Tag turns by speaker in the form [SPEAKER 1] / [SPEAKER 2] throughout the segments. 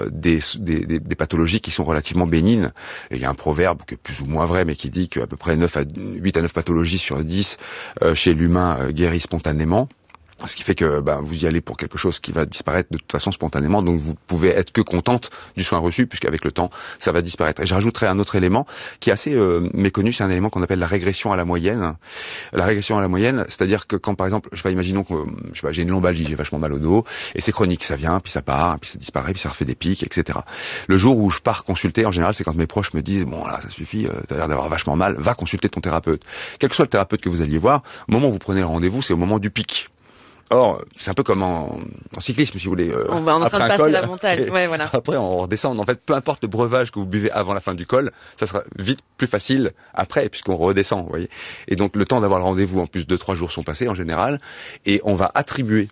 [SPEAKER 1] des pathologies qui sont relativement bénignes. Et il y a un proverbe qui est plus ou moins vrai, mais qui dit qu'à peu près 8 à 9 pathologies sur 10 chez l'humain guérissent spontanément. Ce qui fait que vous y allez pour quelque chose qui va disparaître de toute façon spontanément, donc vous pouvez être que contente du soin reçu, puisqu'avec le temps, ça va disparaître. Et je rajouterai un autre élément qui est assez méconnu, c'est un élément qu'on appelle la régression à la moyenne. La régression à la moyenne, c'est-à-dire que quand par exemple, imaginons que j'ai une lombalgie, j'ai vachement mal au dos, et c'est chronique, ça vient, puis ça part, puis ça disparaît, puis ça refait des pics, etc. Le jour où je pars consulter, en général, c'est quand mes proches me disent, bon là, ça suffit, t'as l'air d'avoir vachement mal, va consulter ton thérapeute. Quel que soit le thérapeute que vous alliez voir, au moment où vous prenez le rendez-vous, c'est au moment du pic. Or, c'est un peu comme en cyclisme, si vous voulez.
[SPEAKER 2] On va en train de passer la montagne. Ouais, voilà.
[SPEAKER 1] Après, on redescend. En fait, peu importe le breuvage que vous buvez avant la fin du col, ça sera vite plus facile après, puisqu'on redescend, vous voyez. Et donc, le temps d'avoir le rendez-vous, en plus, 2-3 jours sont passés, en général. Et on va attribuer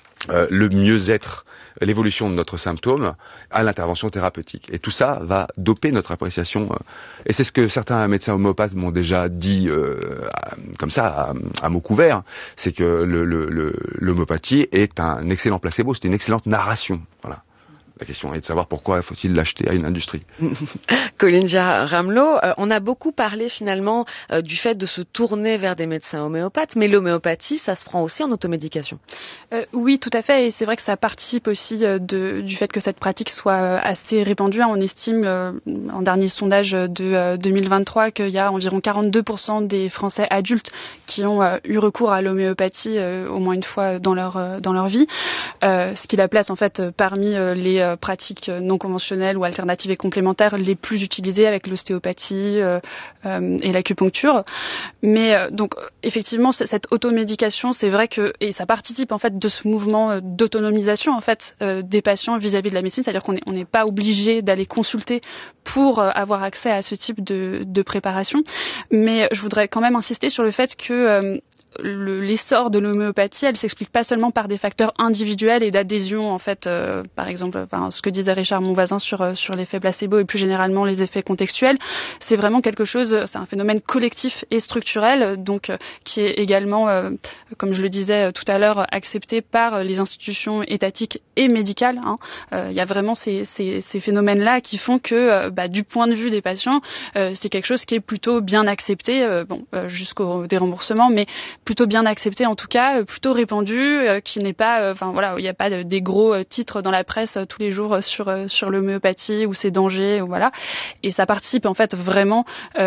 [SPEAKER 1] le mieux-être, l'évolution de notre symptôme à l'intervention thérapeutique. Et tout ça va doper notre appréciation. Et c'est ce que certains médecins homéopathes m'ont déjà dit comme ça, à mots couverts, c'est que l'homéopathie est un excellent placebo, c'est une excellente narration. Voilà. La question est de savoir pourquoi faut-il l'acheter à une industrie.
[SPEAKER 2] Kolindja Ramlo, on a beaucoup parlé finalement du fait de se tourner vers des médecins homéopathes, mais l'homéopathie, ça se prend aussi en automédication.
[SPEAKER 3] Oui, tout à fait, et c'est vrai que ça participe aussi du fait que cette pratique soit assez répandue. On estime, en dernier sondage de 2023, qu'il y a environ 42% des Français adultes qui ont eu recours à l'homéopathie au moins une fois dans leur vie, ce qui la place en fait parmi les pratiques non conventionnelles ou alternatives et complémentaires les plus utilisées avec l'ostéopathie et l'acupuncture. Mais donc effectivement cette automédication, c'est vrai que et ça participe en fait de ce mouvement d'autonomisation en fait des patients vis-à-vis de la médecine, c'est-à-dire qu'on n'est pas obligé d'aller consulter pour avoir accès à ce type de préparation. Mais je voudrais quand même insister sur le fait que l'essor de l'homéopathie, elle s'explique pas seulement par des facteurs individuels et d'adhésion en fait, par exemple, ce que disait Richard Monvoisin sur l'effet placebo et plus généralement les effets contextuels. C'est vraiment quelque chose, c'est un phénomène collectif et structurel, donc qui est également, comme je le disais tout à l'heure, accepté par les institutions étatiques et médicales. Il y a vraiment ces phénomènes-là qui font que, du point de vue des patients, c'est quelque chose qui est plutôt bien accepté, jusqu'au déremboursement, mais plutôt bien accepté en tout cas, plutôt répandu, qui n'est pas, il n'y a pas des gros titres dans la presse tous les jours sur l'homéopathie ou ses dangers, ou voilà. Et ça participe en fait vraiment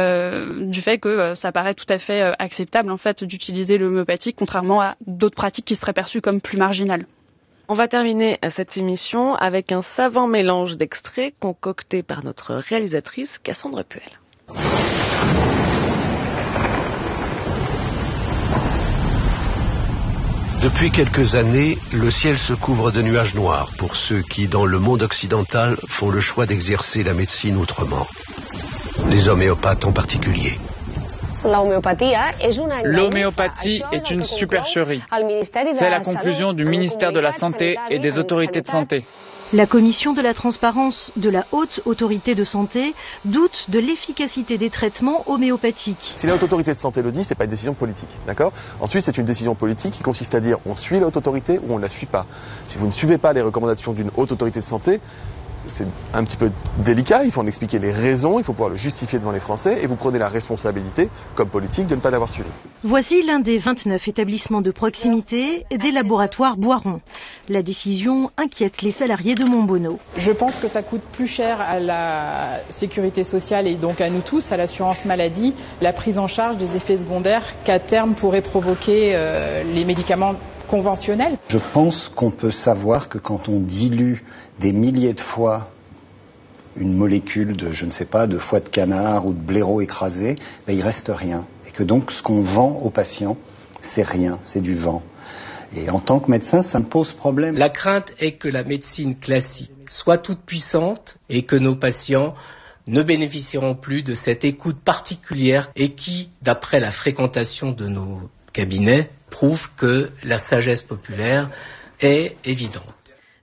[SPEAKER 3] du fait que ça paraît tout à fait acceptable en fait d'utiliser l'homéopathie, contrairement à d'autres pratiques qui seraient perçues comme plus marginales.
[SPEAKER 2] On va terminer cette émission avec un savant mélange d'extraits concocté par notre réalisatrice Cassandre Puel.
[SPEAKER 4] Depuis quelques années, le ciel se couvre de nuages noirs pour ceux qui, dans le monde occidental, font le choix d'exercer la médecine autrement. Les homéopathes en particulier.
[SPEAKER 5] L'homéopathie est une supercherie. C'est la conclusion du ministère de la Santé et des autorités de santé.
[SPEAKER 6] La commission de la transparence de la Haute Autorité de Santé doute de l'efficacité des traitements homéopathiques.
[SPEAKER 7] Si la Haute Autorité de Santé le dit, c'est pas une décision politique, d'accord ? Ensuite, c'est une décision politique qui consiste à dire on suit la Haute Autorité ou on ne la suit pas. Si vous ne suivez pas les recommandations d'une Haute Autorité de Santé, c'est un petit peu délicat, il faut en expliquer les raisons, il faut pouvoir le justifier devant les Français et vous prenez la responsabilité, comme politique, de ne pas l'avoir suivi.
[SPEAKER 6] Voici l'un des 29 établissements de proximité des laboratoires Boiron. La décision inquiète les salariés de Montbonneau.
[SPEAKER 8] Je pense que ça coûte plus cher à la sécurité sociale et donc à nous tous, à l'assurance maladie, la prise en charge des effets secondaires qu'à terme pourraient provoquer les médicaments conventionnels.
[SPEAKER 9] Je pense qu'on peut savoir que quand on dilue des milliers de fois une molécule de, je ne sais pas, de foie de canard ou de blaireau écrasé, il reste rien. Et que donc ce qu'on vend aux patients, c'est rien, c'est du vent. Et en tant que médecin, ça me pose problème.
[SPEAKER 10] La crainte est que la médecine classique soit toute puissante et que nos patients ne bénéficieront plus de cette écoute particulière et qui, d'après la fréquentation de nos cabinets, prouve que la sagesse populaire est évidente.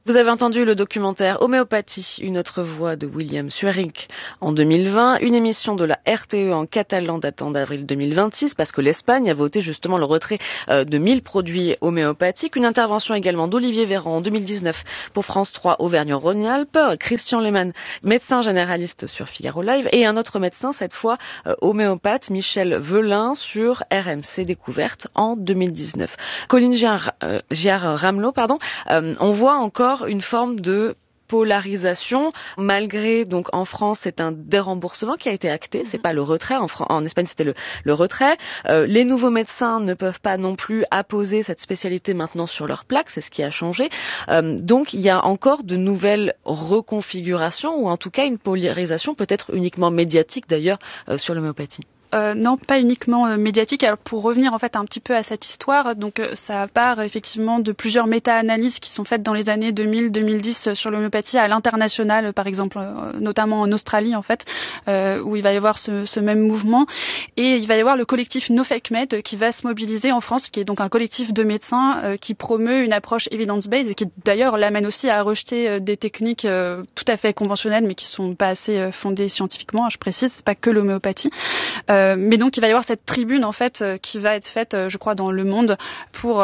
[SPEAKER 2] Vous avez entendu le documentaire Homéopathie, une autre voix de William Suerink en 2020, une émission de la RTE en catalan datant d'avril 2026 parce que l'Espagne a voté justement le retrait de 1000 produits homéopathiques, une intervention également d'Olivier Véran en 2019 pour France 3 Auvergne-Rhône-Alpes, Christian Lehmann, médecin généraliste sur Figaro Live et un autre médecin, cette fois homéopathe, Michel Velin sur RMC Découverte en 2019. Colline Giard-Ramelot, on voit encore une forme de polarisation, malgré, donc en France, c'est un déremboursement qui a été acté, c'est pas le retrait, en Espagne c'était le retrait. Les nouveaux médecins ne peuvent pas non plus apposer cette spécialité maintenant sur leur plaque, c'est ce qui a changé. Donc il y a encore de nouvelles reconfigurations, ou en tout cas une polarisation peut-être uniquement médiatique d'ailleurs sur l'homéopathie.
[SPEAKER 3] Non, pas uniquement médiatique. Alors pour revenir en fait un petit peu à cette histoire, donc ça part effectivement de plusieurs méta-analyses qui sont faites dans les années 2000-2010 sur l'homéopathie à l'international, par exemple, notamment en Australie en fait, où il va y avoir ce même mouvement, et il va y avoir le collectif No Fake Med qui va se mobiliser en France, qui est donc un collectif de médecins qui promeut une approche evidence-based et qui d'ailleurs l'amène aussi à rejeter des techniques tout à fait conventionnelles mais qui sont pas assez fondées scientifiquement. Je précise, c'est pas que l'homéopathie. Mais donc il va y avoir cette tribune en fait qui va être faite, je crois, dans Le Monde pour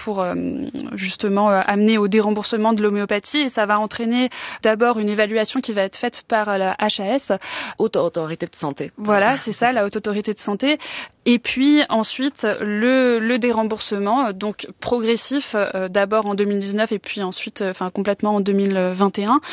[SPEAKER 3] justement amener au déremboursement de l'homéopathie, et ça va entraîner d'abord une évaluation qui va être faite par la HAS,
[SPEAKER 2] Haute Autorité de Santé.
[SPEAKER 3] Voilà, c'est ça, la Haute Autorité de Santé. Et puis ensuite le déremboursement, donc progressif, d'abord en 2019 et puis ensuite complètement en 2021.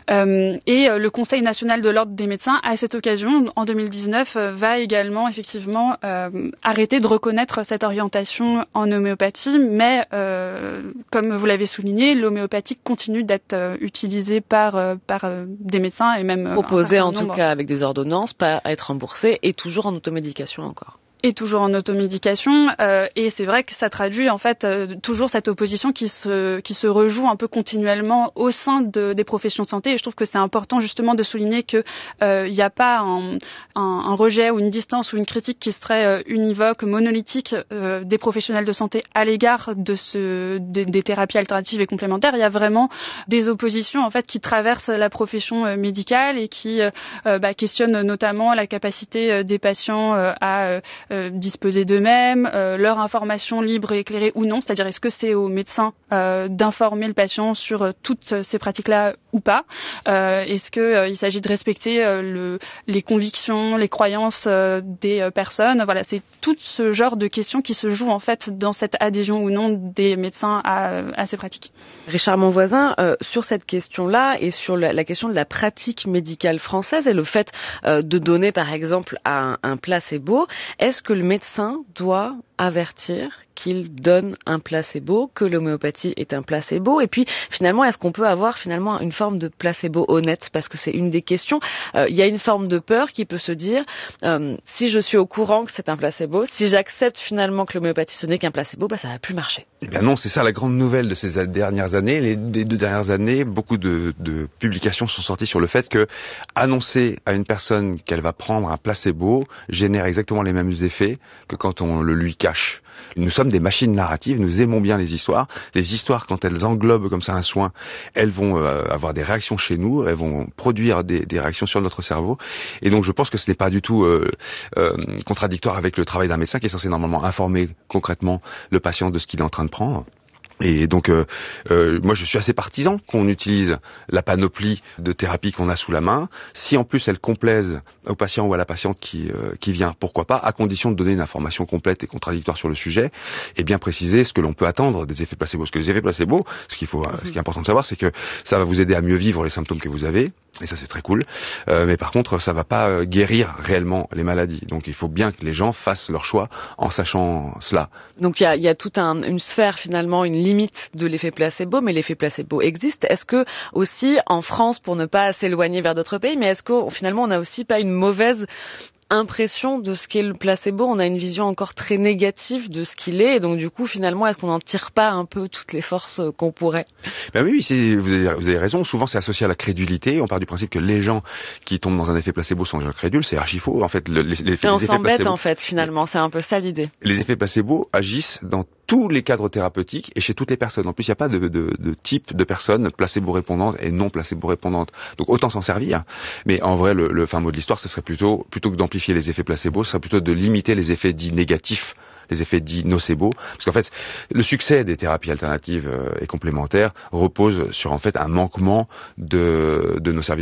[SPEAKER 3] Et le Conseil national de l'ordre des médecins, à cette occasion, en 2019, va également effectivement arrêter de reconnaître cette orientation en homéopathie, mais comme vous l'avez souligné, l'homéopathie continue d'être utilisée par des médecins et même
[SPEAKER 2] proposée en tout cas avec des ordonnances, pas à être remboursée, et toujours en automédication encore.
[SPEAKER 3] Et toujours en automédication, et c'est vrai que ça traduit en fait toujours cette opposition qui se rejoue un peu continuellement au sein des professions de santé, et je trouve que c'est important justement de souligner que il n'y a pas un rejet ou une distance ou une critique qui serait univoque, monolithique des professionnels de santé à l'égard des thérapies alternatives et complémentaires. Il y a vraiment des oppositions en fait qui traversent la profession médicale et qui questionnent notamment la capacité des patients à disposer d'eux-mêmes, leur information libre et éclairée ou non, c'est-à-dire est-ce que c'est aux médecins d'informer le patient sur toutes ces pratiques-là ou pas, est-ce qu'il s'agit de respecter les convictions, les croyances des personnes. Voilà, c'est tout ce genre de questions qui se jouent en fait dans cette adhésion ou non des médecins à ces pratiques.
[SPEAKER 2] Richard Monvoisin, sur cette question-là et sur la question de la pratique médicale française et le fait de donner par exemple un placebo, est-ce que le médecin doit avertir qu'il donne un placebo, que l'homéopathie est un placebo? Et puis finalement, est-ce qu'on peut avoir finalement une forme de placebo honnête? Parce que c'est une des questions. Il y a une forme de peur qui peut se dire si je suis au courant que c'est un placebo, si j'accepte finalement que l'homéopathie ce n'est qu'un placebo, ça va plus marcher.
[SPEAKER 1] Eh bien non, c'est ça la grande nouvelle de ces dernières années. Les 2 dernières années, beaucoup de publications sont sorties sur le fait que annoncer à une personne qu'elle va prendre un placebo génère exactement les mêmes effets que quand on le lui cache. Nous sommes des machines narratives, nous aimons bien les histoires. Les histoires, quand elles englobent comme ça un soin, elles vont avoir des réactions chez nous, elles vont produire des réactions sur notre cerveau. Et donc je pense que ce n'est pas du tout contradictoire avec le travail d'un médecin qui est censé normalement informer concrètement le patient de ce qu'il est en train de prendre. Et donc, moi, je suis assez partisan qu'on utilise la panoplie de thérapies qu'on a sous la main. Si en plus elle complaise au patient ou à la patiente qui vient, pourquoi pas, à condition de donner une information complète et contradictoire sur le sujet, et bien préciser ce que l'on peut attendre des effets placebo. Parce que les effets placebo, ce qui est important de savoir, c'est que ça va vous aider à mieux vivre les symptômes que vous avez. Et ça, c'est très cool. Mais par contre, ça va pas guérir réellement les maladies. Donc, il faut bien que les gens fassent leur choix en sachant cela.
[SPEAKER 2] Donc, il y a toute une sphère, finalement, une limite de l'effet placebo, mais l'effet placebo existe. Est-ce que, aussi, en France, pour ne pas s'éloigner vers d'autres pays, mais est-ce que, finalement, on n'a aussi pas une mauvaise impression de ce qu'est le placebo? On a une vision encore très négative de ce qu'il est, et donc du coup finalement est-ce qu'on n'en tire pas un peu toutes les forces qu'on pourrait?
[SPEAKER 1] Ben oui, vous avez raison, souvent c'est associé à la crédulité, on part du principe que les gens qui tombent dans un effet placebo sont des gens crédules, c'est archi faux en fait.
[SPEAKER 2] On s'embête en fait finalement, c'est un peu ça l'idée.
[SPEAKER 1] Les effets placebo agissent dans tous les cadres thérapeutiques et chez toutes les personnes. En plus, il n'y a pas de type de personnes placebo-répondantes et non placebo-répondantes. Donc autant s'en servir. Mais en vrai, le fin mot de l'histoire, ce serait plutôt que d'amplifier les effets placebo, ce serait plutôt de limiter les effets dits négatifs, les effets dits nocebo. Parce qu'en fait, le succès des thérapies alternatives et complémentaires repose sur en fait un manquement de nos services